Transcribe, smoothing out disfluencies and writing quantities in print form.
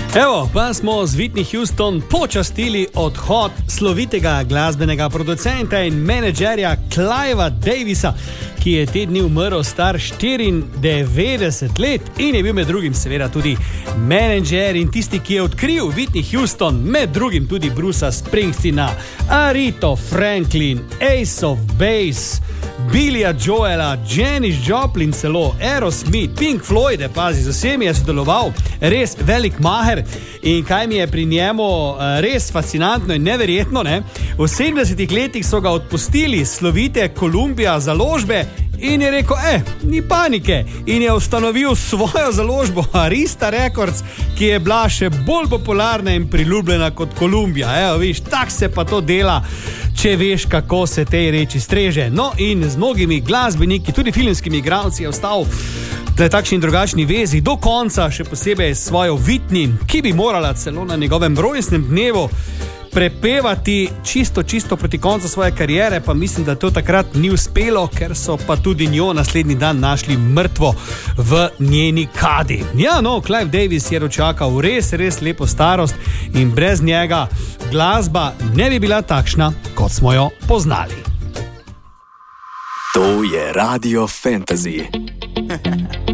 Evo, pa smo z Whitney Houston počastili odhod slovitega glasbenega producenta in menedžerja Clivea Davisa, ki je te dni umrl star 94 let in je bil med drugim seveda tudi menedžer in tisti, ki je odkril Whitney Houston, med drugim tudi Brucea Springsteena, Aretho Franklin, Ace of Base, Billya Joela, Janis Joplin, celo Aerosmith, Pink Floyd, pazi, z vsemi je sodeloval, res velik maher. In kaj mi je pri njemu res fascinantno in neverjetno, ne? V 70 letih so ga odpustili slovite Columbia založbe in je rekel, ni panike, in je ustanovil svojo založbo Arista Records, ki je bila še bolj popularna in priljubljena kot Columbia. Evo, viš, tak se pa to dela, če veš, kako se tej reči streže. No, in z mnogimi glasbeniki, tudi filmskimi igralci je ostal takšni in drugačni vezi do konca, še posebej svojo Whitney, ki bi morala celo na njegovem rojstnem dnevu prepevati čisto proti koncu svoje kariere, pa mislim, da to takrat ni uspelo, ker so pa tudi njo naslednji dan našli mrtvo v njeni kadi. Ja, no, Clive Davis je dočakal res lepo starost in brez njega glasba ne bi bila takšna, kot smo jo poznali. To je Radio Fantasy.